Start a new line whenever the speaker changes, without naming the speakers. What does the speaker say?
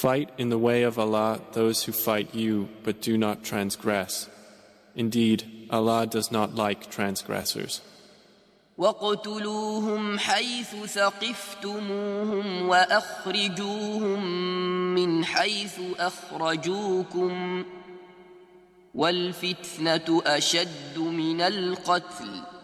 Fight in the way of Allah those who fight you but do not transgress. Indeed, Allah does not like transgressors.
وَاقْتُلُوهُمْ حَيْثُ ثَقِفْتُمُوهُمْ وَأَخْرِجُوهُمْ مِنْ حَيْثُ أَخْرَجُوكُمْ وَالْفِتْنَةُ أَشَدُّ مِنَ الْقَتْلِ